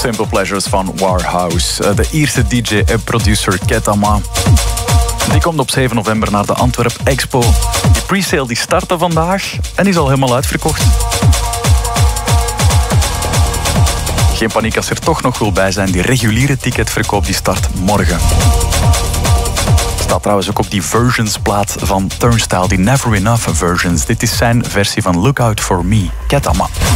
Simple Pleasures van Warhouse. De Ierse DJ en producer Ketama. Die komt op 7 november naar de Antwerp Expo. Die pre-sale die startte vandaag en is al helemaal uitverkocht. Geen paniek als je er toch nog wil bij zijn. Die reguliere ticketverkoop die start morgen. Staat trouwens ook op die Versions-plaat van Turnstile, die Never Enough Versions. Dit is zijn versie van Look Out For Me, Ketama.